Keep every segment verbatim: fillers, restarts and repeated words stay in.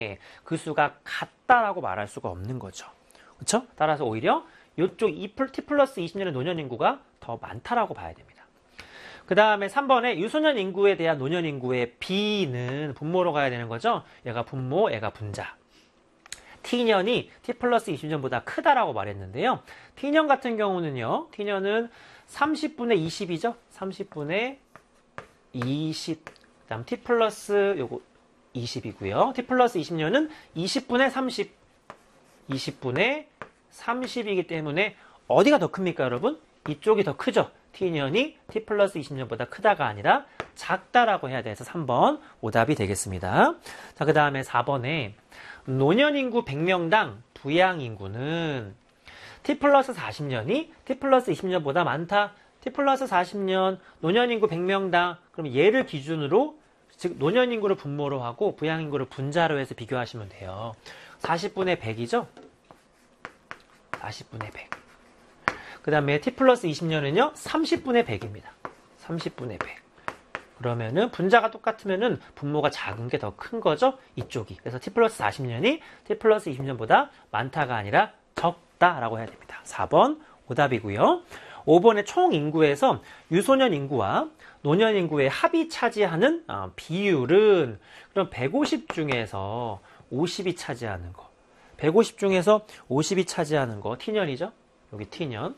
그 수가 같다라고 말할 수가 없는 거죠. 그렇죠? 따라서 오히려 이쪽 T 플러스 이십 년의 노년 인구가 더 많다라고 봐야 됩니다. 그 다음에 삼 번에 유소년 인구에 대한 노년 인구의 B는 분모로 가야 되는 거죠. 얘가 분모, 얘가 분자. T년이 T 플러스 이십 년보다 크다라고 말했는데요. T년 같은 경우는요. T년은 삼십분의 이십이죠. 삼십분의 이십. 그 다음 T 플러스 요거 이십이고요. T 플러스 이십 년은 이십분의 삼십. 이십분의 삼십이기 때문에 어디가 더 큽니까, 여러분? 이쪽이 더 크죠. T년이 T 플러스 이십 년보다 크다가 아니라 작다라고 해야 돼서 삼 번 오답이 되겠습니다. 자, 그 다음에 사 번에 노년 인구 백 명당 부양 인구는 T 플러스 사십 년이 T 플러스 이십 년보다 많다. T 플러스 사십 년 노년 인구 백 명당 그럼 얘를 기준으로 즉 노년 인구를 분모로 하고 부양 인구를 분자로 해서 비교하시면 돼요. 사십분의 백이죠. 사십분의 백. 그 다음에 T 플러스 이십 년은요. 삼십분의 백입니다. 삼십분의 백. 그러면은 분자가 똑같으면은 분모가 작은 게 더 큰 거죠. 이쪽이. 그래서 T 플러스 사십 년이 T 플러스 이십 년보다 많다가 아니라 적다라고 해야 됩니다. 사 번 오답이고요. 오 번의 총 인구에서 유소년 인구와 노년 인구의 합이 차지하는 비율은 그럼 백오십 중에서 오십이 차지하는 거. 백오십 중에서 오십이 차지하는 거 T년이죠. 여기 T년.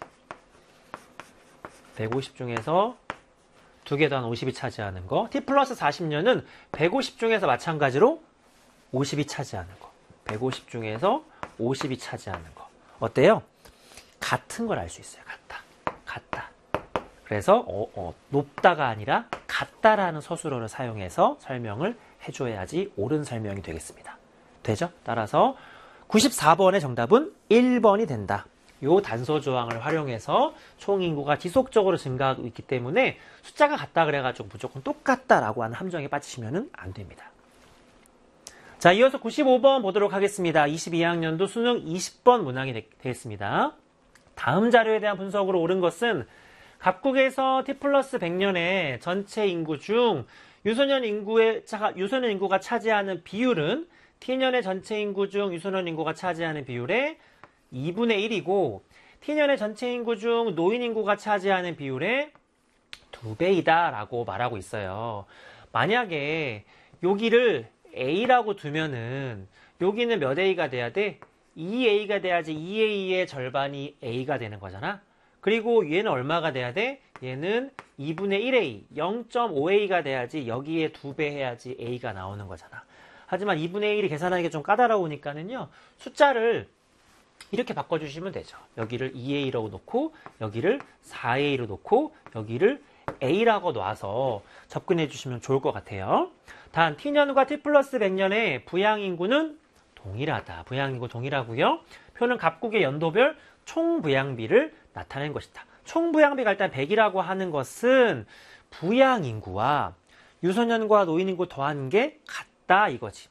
백오십 중에서 두 개 더한 오십이 차지하는 거. T 플러스 사십 년은 백오십 중에서 마찬가지로 오십이 차지하는 거. 백오십 중에서 오십이 차지하는 거. 어때요? 같은 걸 알 수 있어요. 같다. 같다. 그래서 어, 어, 높다가 아니라 같다라는 서술어를 사용해서 설명을 해줘야지 옳은 설명이 되겠습니다. 되죠? 따라서 구십사 번의 정답은 일 번이 된다. 요 단서 조항을 활용해서 총 인구가 지속적으로 증가하고 있기 때문에 숫자가 같다 그래가지고 무조건 똑같다라고 하는 함정에 빠지시면 안 됩니다. 자, 이어서 구십오 번 보도록 하겠습니다. 이십이 학년도 수능 이십 번 문항이 되겠습니다. 다음 자료에 대한 분석으로 옳은 것은 각국에서 T 플러스 백 년의 전체 인구 중 유소년 인구의 유소년 인구가 차지하는 비율은 T년의 전체 인구 중 유소년 인구가 차지하는 비율의 이분의 일이고 T년의 전체 인구 중 노인 인구가 차지하는 비율의 두 배이다 라고 말하고 있어요. 만약에 여기를 A라고 두면은 여기는 몇 A가 돼야 돼? 이 A가 돼야지 이 A의 절반이 A가 되는 거잖아. 그리고 얘는 얼마가 돼야 돼? 얘는 이분의 일 A, 영 점 오 A가 돼야지 여기에 두 배 해야지 A가 나오는 거잖아. 하지만 이분의 일이 계산하기 좀 까다로우니까는요. 숫자를 이렇게 바꿔주시면 되죠. 여기를 이 A로 놓고 여기를 사 A로 놓고 여기를 A라고 놔서 접근해 주시면 좋을 것 같아요. 단 T년과 T 플러스 백 년의 부양인구는 동일하다. 부양인구 동일하고요. 표는 각국의 연도별 총부양비를 나타낸 것이다. 총부양비가 일단 백이라고 하는 것은 부양인구와 유소년과 노인인구 더하는 게 같다 이거지.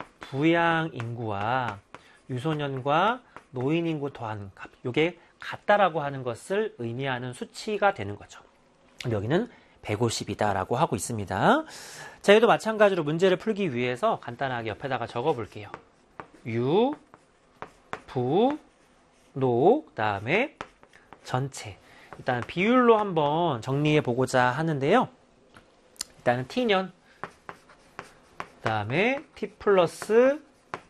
부양인구와 유소년과 노인인구 더하는 값. 이게 같다라고 하는 것을 의미하는 수치가 되는 거죠. 여기는 백오십이다라고 하고 있습니다. 자, 얘도 마찬가지로 문제를 풀기 위해서 간단하게 옆에다가 적어 볼게요. 유, 부, 노, 그 다음에 전체. 일단 비율로 한번 정리해 보고자 하는데요. 일단은 T년, 그 다음에 T 플러스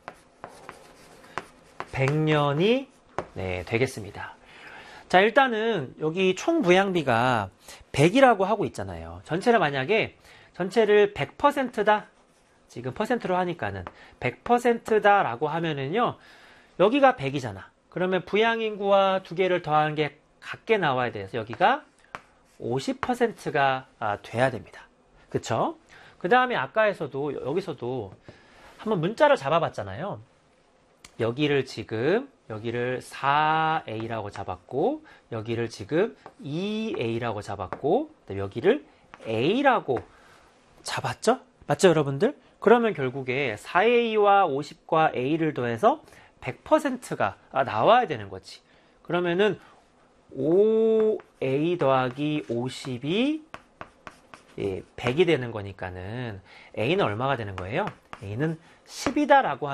백 년이 네, 되겠습니다. 자, 일단은 여기 총 부양비가 백이라고 하고 있잖아요. 전체를 만약에 전체를 백 퍼센트다. 지금 퍼센트로 하니까는 백 퍼센트다라고 하면은요. 여기가 백이잖아. 그러면 부양인구와 두 개를 더하는 게 같게 나와야 돼서 여기가 오십 퍼센트가 돼야 됩니다. 그쵸? 그 다음에 아까에서도 여기서도 한번 문자를 잡아봤잖아요. 여기를 지금 여기를 사 A라고 잡았고 여기를 지금 이 A라고 잡았고 여기를 A라고 잡았죠? 맞죠 여러분들? 그러면 결국에 사 A와 오십과 A를 더해서 백 퍼센트가 나와야 되는 거지. 그러면은 오 A 더하기 오십이 예, 백이 되는 거니까는 A는 얼마가 되는 거예요? A는 십이다라고 하는